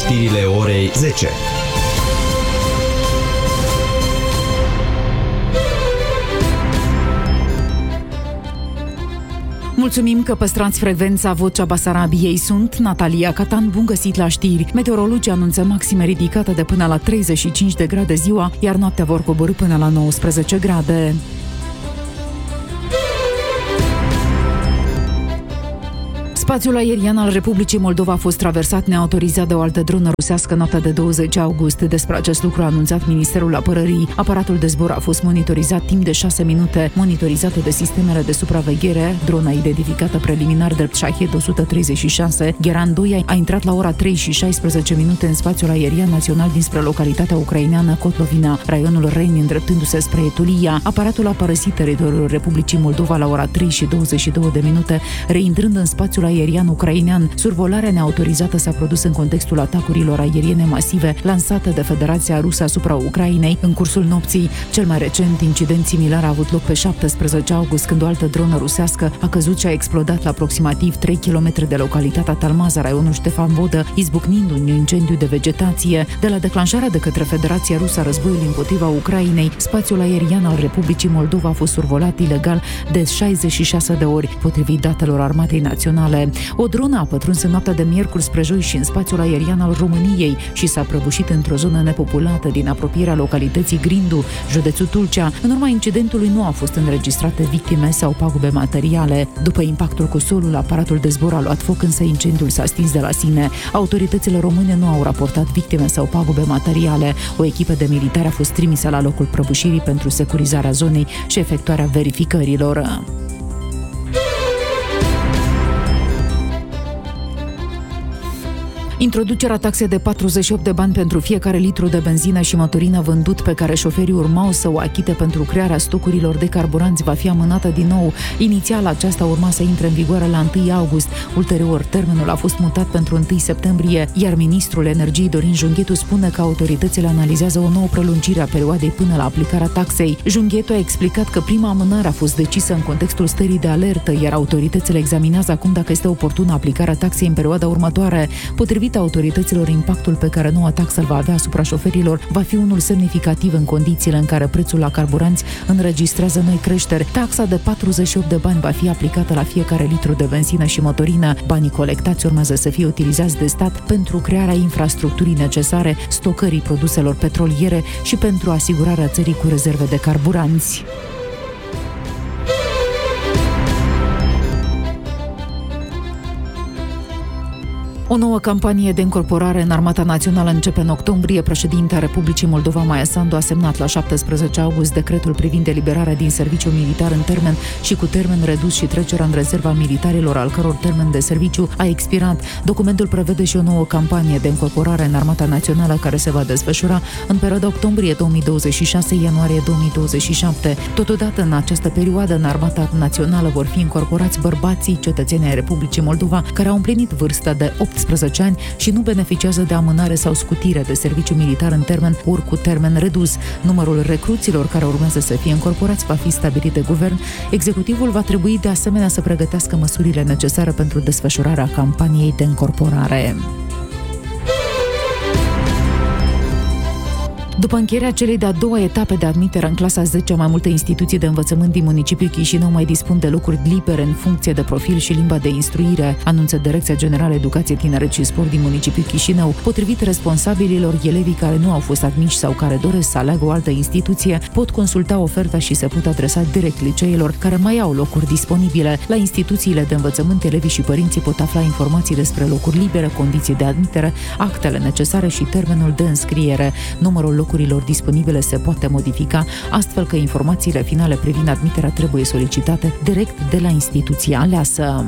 Știrile orei 10. Mulțumim că păstrați frecvența Vocea Basarabiei. Sunt Natalia Catan, bun găsit la știri. Meteorologii anunță maxime ridicate de până la 35 de grade ziua, iar noaptea vor coborî până la 19 grade. Spațiul aerian al Republicii Moldova a fost traversat neautorizat de o altă dronă rusească noaptea de 20 august. Despre acest lucru a anunțat Ministerul Apărării. Aparatul de zbor a fost monitorizat timp de 6 minute, monitorizată de sistemele de supraveghere. Drona identificată preliminar drept Shahed 136, Gheran 2, a intrat la ora 3 și 16 minute în spațiul aerian național dinspre localitatea ucraineană Kotlovina, raionul Reni, îndreptându-se spre Etulia. Aparatul a părăsit teritoriul Republicii Moldova la ora 3 și 22 de minute, reintrând în spațiul aerian ucrainean. Survolarea neautorizată s-a produs în contextul atacurilor aeriene masive lansate de Federația Rusă asupra Ucrainei în cursul nopții. Cel mai recent incident similar a avut loc pe 17 august, când o altă dronă rusească a căzut și a explodat la aproximativ 3 km de localitatea Talmaza, raionul Ștefan Vodă, izbucnind un incendiu de vegetație. De la declanșarea de către Federația Rusă a războiului împotriva Ucrainei, spațiul aerian al Republicii Moldova a fost survolat ilegal de 66 de ori, potrivit datelor Armatei Naționale. O dronă a pătruns în noaptea de miercuri spre joi și în spațiul aerian al României și s-a prăbușit într-o zonă nepopulată din apropierea localității Grindu, județul Tulcea. În urma incidentului nu au fost înregistrate victime sau pagube materiale. După impactul cu solul, aparatul de zbor a luat foc, însă incendiul s-a stins de la sine. Autoritățile române nu au raportat victime sau pagube materiale. O echipă de militari a fost trimisă la locul prăbușirii pentru securizarea zonei și efectuarea verificărilor. Introducerea taxei de 48 de bani pentru fiecare litru de benzină și motorină vândut, pe care șoferii urmau să o achite pentru crearea stocurilor de carburanți, va fi amânată din nou. Inițial, aceasta urma să intre în vigoare la 1 august. Ulterior, termenul a fost mutat pentru 1 septembrie, iar ministrul Energiei Dorin Junghetu spune că autoritățile analizează o nouă prelungire a perioadei până la aplicarea taxei. Junghetu a explicat că prima amânare a fost decisă în contextul stării de alertă, iar autoritățile examinează acum dacă este oportună aplicarea taxei în perioada următoare. Potrivit autorităților, impactul pe care noua taxă îl va avea asupra șoferilor va fi unul semnificativ în condițiile în care prețul la carburanți înregistrează noi creșteri. Taxa de 48 de bani va fi aplicată la fiecare litru de benzină și motorină. Banii colectați urmează să fie utilizați de stat pentru crearea infrastructurii necesare stocării produselor petroliere și pentru asigurarea țării cu rezerve de carburanți. O nouă campanie de încorporare în Armata Națională începe în octombrie. Președintea Republicii Moldova, Maia Sandu, a semnat la 17 august decretul privind eliberarea din serviciu militar în termen și cu termen redus și trecerea în rezerva militarilor al căror termen de serviciu a expirat. Documentul prevede și o nouă campanie de încorporare în Armata Națională, care se va desfășura în perioada octombrie 2026-ianuarie 2027. Totodată, în această perioadă, în Armata Națională vor fi încorporați bărbații cetățenii ai Republicii Moldova care au împlinit vârsta de 18 ani și nu beneficiază de amânare sau scutire de serviciu militar în termen ori cu termen redus. Numărul recruților care urmează să fie încorporați va fi stabilit de guvern. Executivul va trebui de asemenea să pregătească măsurile necesare pentru desfășurarea campaniei de încorporare. După încheierea celei de-a doua etape de admitere în clasa 10, mai multe instituții de învățământ din municipiul Chișinău mai dispun de locuri libere în funcție de profil și limba de instruire, anunță Direcția Generală Educație, Tineret și Sport din municipiul Chișinău. Potrivit responsabililor, elevii care nu au fost admiși sau care doresc să aleagă o altă instituție pot consulta oferta și se pot adresa direct liceilor care mai au locuri disponibile. La instituțiile de învățământ, elevii și părinții pot afla informații despre locuri libere, condiții de admitere, actele necesare și termenul de înscriere. Numărul locurilor disponibile se poate modifica, astfel că informațiile finale privind admiterea trebuie solicitate direct de la instituția aleasă.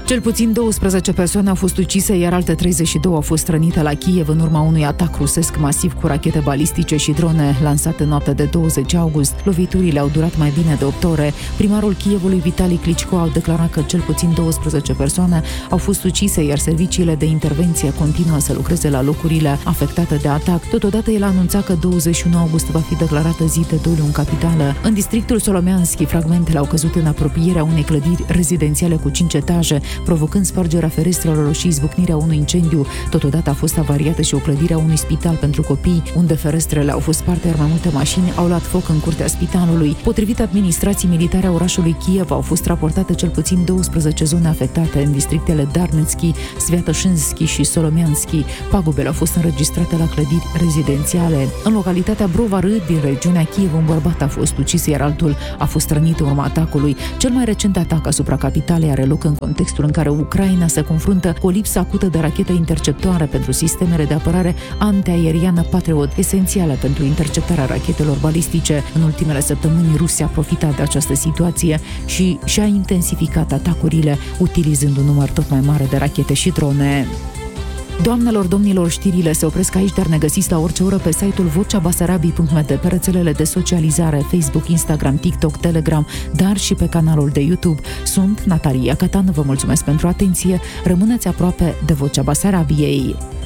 Cel puțin 12 persoane au fost ucise, iar alte 32 au fost rănite la Kiev în urma unui atac rusesc masiv cu rachete balistice și drone lansate în noaptea de 20 august. Loviturile au durat mai bine de 8 ore. Primarul Kievului, Vitali Klitschko, a declarat că cel puțin 12 persoane au fost ucise, iar serviciile de intervenție continuă să lucreze la locurile afectate de atac. Totodată, el a anunțat că 21 august va fi declarată zi de doliu în capitală. În districtul Solomianski, fragmentele au căzut în apropierea unei clădiri rezidențiale cu 5 etaje, provocând spargerea ferestrelor și izbucnirea unui incendiu. Totodată a fost avariată și o clădire a unui spital pentru copii, unde ferestrele au fost sparte, iar mai multe mașini au luat foc în curtea spitalului. Potrivit administrației militare a orașului Kiev, au fost raportate cel puțin 12 zone afectate în districtele Darnetski, Sviatoșinski și Solomianski. Pagubele au fost înregistrate la clădiri rezidențiale. În localitatea Brova Râd, din regiunea Kiev, un bărbat a fost ucis, iar altul a fost rănit în urma atacului. Cel mai recent atac asupra capitalei are loc în contextul în care Ucraina se confruntă cu o lipsă acută de rachete interceptoare pentru sistemele de apărare antiaeriană Patriot, esențiale pentru interceptarea rachetelor balistice. În ultimele săptămâni, Rusia a profitat de această situație și și-a intensificat atacurile, utilizând un număr tot mai mare de rachete și drone. Doamnelor, domnilor, știrile se opresc aici, dar ne găsiți la orice oră pe site-ul vocebasarabiei.md, pe rețelele de socializare, Facebook, Instagram, TikTok, Telegram, dar și pe canalul de YouTube. Sunt Natalia Catan, vă mulțumesc pentru atenție, rămâneți aproape de Vocea Basarabiei.